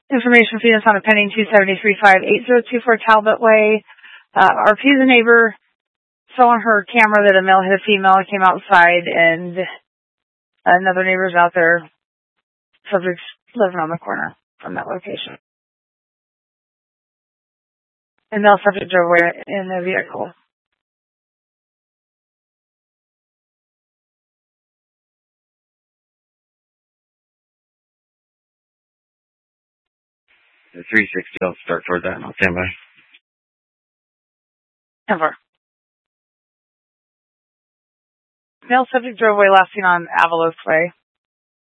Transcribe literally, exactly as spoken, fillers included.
Information feed us on a pending two seven three five eight zero two four Talbot Way. Uh, our Pisa neighbor saw on her camera that a male hit a female, came outside, and another neighbor's out there. Subject's living on the corner from that location. And male subject drove away in the vehicle. The three sixty, I'll start toward that and I'll stand by. Ever. Male subject drove away last seen on Avalos Way.